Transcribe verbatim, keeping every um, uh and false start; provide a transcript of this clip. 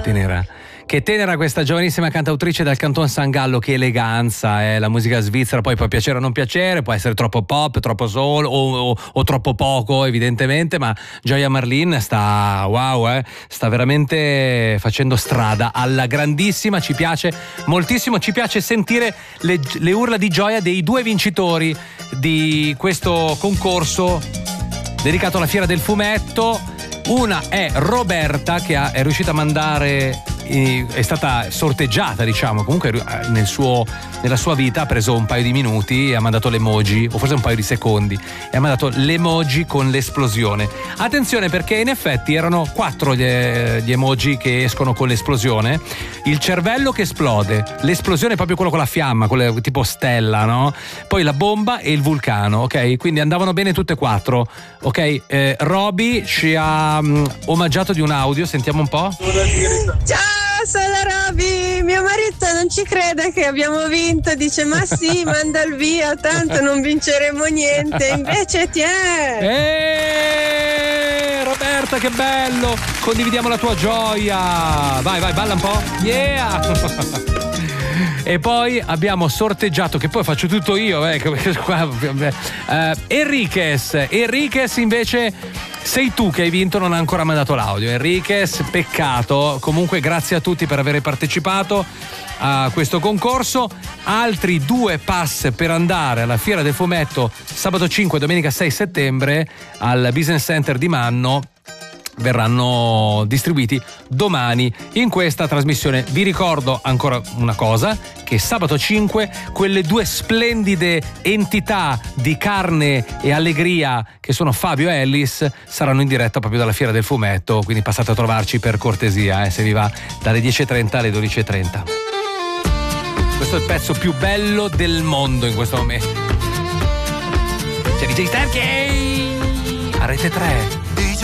tenera. Che tenera questa giovanissima cantautrice dal Canton San Gallo, che eleganza, eh? La musica svizzera poi può piacere o non piacere, può essere troppo pop, troppo soul o, o, o troppo poco evidentemente, ma Gioia Marlin sta wow, eh? sta veramente facendo strada alla grandissima, ci piace moltissimo, ci piace sentire le, le urla di gioia dei due vincitori di questo concorso dedicato alla Fiera del Fumetto. Una è Roberta, che ha, è riuscita a mandare, è stata sorteggiata, diciamo, comunque nel suo, nella sua vita ha preso un paio di minuti e ha mandato l'emoji, o forse un paio di secondi, e ha mandato l'emoji con l'esplosione. Attenzione, perché in effetti erano quattro gli, gli emoji che escono con l'esplosione: il cervello che esplode, l'esplosione è proprio quello con la fiamma, quello tipo stella, no? Poi la bomba e il vulcano, ok? Quindi andavano bene tutte e quattro, ok? Eh, Roby ci ha um, omaggiato di un audio, sentiamo un po'. Ciao, sono Roby. Mio marito non ci crede che abbiamo vinto, dice ma sì, manda il via, tanto non vinceremo niente, invece ti è. Eeeh, Roberta, che bello, condividiamo la tua gioia, vai vai, balla un po', yeah. E poi abbiamo sorteggiato, che poi faccio tutto io, eh, qua, eh, Enriquez. Enriquez invece sei tu che hai vinto, non ha ancora mandato l'audio. Enriquez, peccato. Comunque grazie a tutti per aver partecipato a questo concorso. Altri due pass per andare alla Fiera del Fumetto sabato cinque e domenica sei settembre al Business Center di Manno verranno distribuiti domani in questa trasmissione. Vi ricordo ancora una cosa, che sabato cinque quelle due splendide entità di carne e allegria che sono Fabio e Ellis saranno in diretta proprio dalla Fiera del Fumetto, quindi passate a trovarci per cortesia, eh, se vi va, dalle dieci e trenta alle dodici e trenta. Questo è il pezzo più bello del mondo in questo momento. C'è D J Starkey a Rete tre.